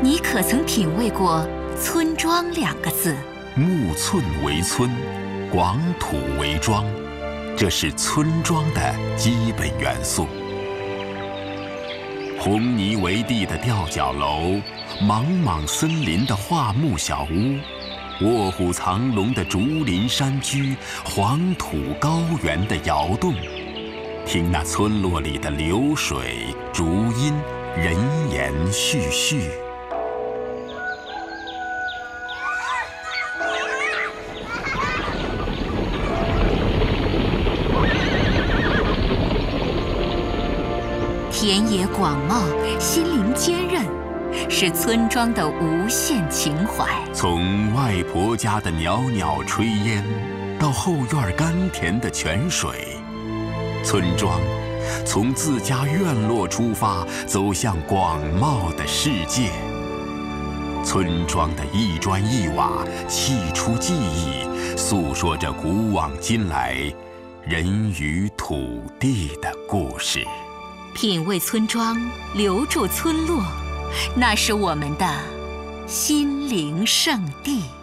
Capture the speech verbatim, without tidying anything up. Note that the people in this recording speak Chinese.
你可曾品味过“村庄”两个字？ 木寸为村，广土为庄，这是村庄的基本元素。红泥为地的吊脚楼，莽莽森林的桦木小屋，卧虎藏龙的竹林山居，黄土高原的窑洞，听那村落里的流水、竹音、人言絮絮。 田野广袤，心灵坚韧，是村庄的无限情怀。 从外婆家的袅袅炊烟，到后院甘甜的泉水，村庄从自家院落出发，走向广袤的世界。村庄的一砖一瓦，砌出记忆，诉说着古往今来人与土地的故事。 品味村庄，留住村落，那是我们的心灵圣地。